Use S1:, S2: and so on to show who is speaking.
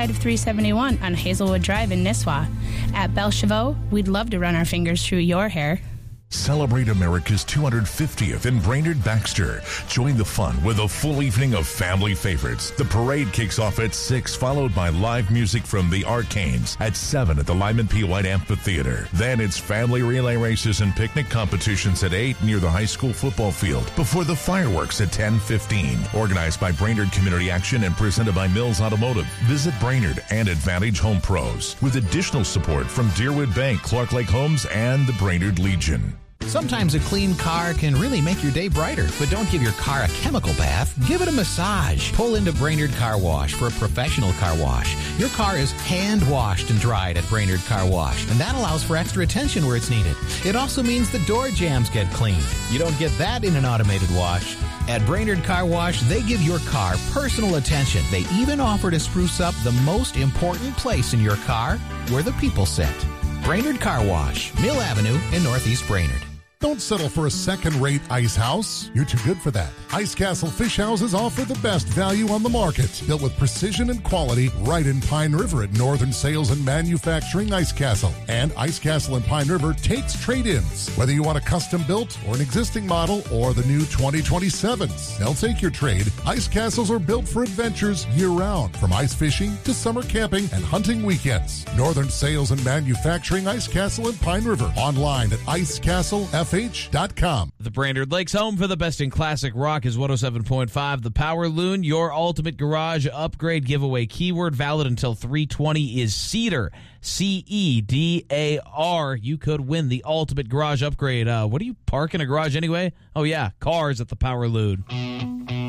S1: side of 371 on Hazelwood Drive in Nisswa. At Belle Chevaux, we'd love to run our fingers through your hair.
S2: Celebrate America's 250th in Brainerd Baxter. Join the fun with a full evening of family favorites. The parade kicks off at 6, followed by live music from the Arcanes at 7 at the Lyman P. White Amphitheater. Then it's family relay races and picnic competitions at 8 near the high school football field before the fireworks at 10:15. Organized by Brainerd Community Action and presented by Mills Automotive. Visit Brainerd and Advantage Home Pros with additional support from Deerwood Bank, Clark Lake Homes, and the Brainerd Legion.
S3: Sometimes a clean car can really make your day brighter, but don't give your car a chemical bath. Give it a massage. Pull into Brainerd Car Wash for a professional car wash. Your car is hand-washed and dried at Brainerd Car Wash, and that allows for extra attention where it's needed. It also means the door jambs get cleaned. You don't get that in an automated wash. At Brainerd Car Wash, they give your car personal attention. They even offer to spruce up the most important place in your car, where the people sit. Brainerd Car Wash, Mill Avenue in Northeast Brainerd.
S4: Don't settle for a second-rate ice house. You're too good for that. Ice Castle Fish Houses offer the best value on the market. Built with precision and quality right in Pine River at Northern Sales and Manufacturing Ice Castle. And Ice Castle in Pine River takes trade-ins. Whether you want a custom-built or an existing model or the new 2027s, they'll take your trade. Ice Castles are built for adventures year-round, from ice fishing to summer camping and hunting weekends. Northern Sales and Manufacturing Ice Castle in Pine River. Online at icecastlefh.com.
S5: The Brainerd Lakes home for the best in classic rock is 107.5. The Power Loon, your ultimate garage upgrade giveaway. Keyword valid until 3/20 is Cedar. CEDAR. You could win the ultimate garage upgrade. What do you park in a garage anyway? Oh, yeah, cars at the Power Loon.